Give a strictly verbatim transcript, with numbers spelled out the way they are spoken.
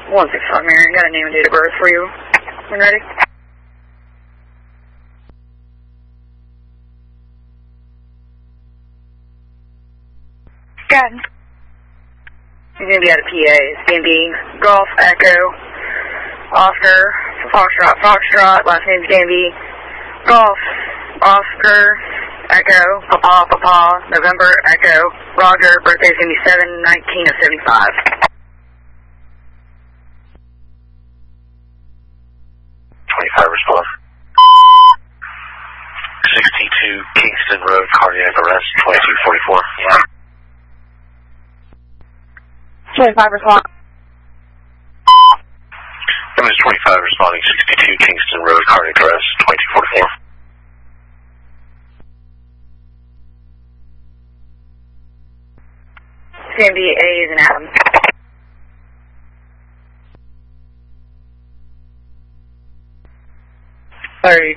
one six five Marion, got a name and date of birth for you. When ready? Good. He's going to be out of P A. It's going to be Golf Echo Oscar Foxtrot Foxtrot. Last name's going to be Golf Oscar Echo Papa Papa November Echo Roger. Birthday's going to be seven nineteen of seventy-five. twenty-five response. sixty-two Kingston Road, cardiac arrest, twenty-two forty-four. Yeah. twenty-five response. M S twenty-five responding, sixty-two Kingston Road, cardiac arrest, twenty-two forty-four. C M D A is an Adam. Sorry.